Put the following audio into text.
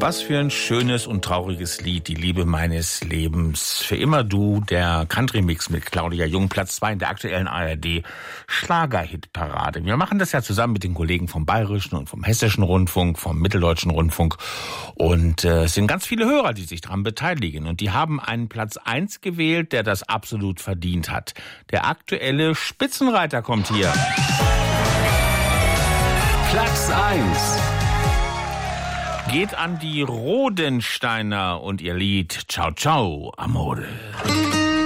Was für ein schönes und trauriges Lied, die Liebe meines Lebens. Für immer du, der Country-Mix mit Claudia Jung, Platz 2 in der aktuellen ARD-Schlager-Hit-Parade. Wir machen das ja zusammen mit den Kollegen vom Bayerischen und vom Hessischen Rundfunk, vom Mitteldeutschen Rundfunk. Und es sind ganz viele Hörer, die sich daran beteiligen. Und die haben einen Platz 1 gewählt, der das absolut verdient hat. Der aktuelle Spitzenreiter kommt hier. Platz 1 geht an die Rodensteiner und ihr Lied Ciao Ciao Amore.